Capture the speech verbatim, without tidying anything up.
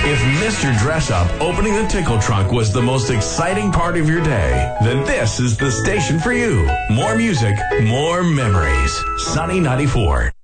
If Mister Dress Up opening the tickle trunk was the most exciting part of your day, then this is the station for you. More music, more memories. Sunny ninety-four.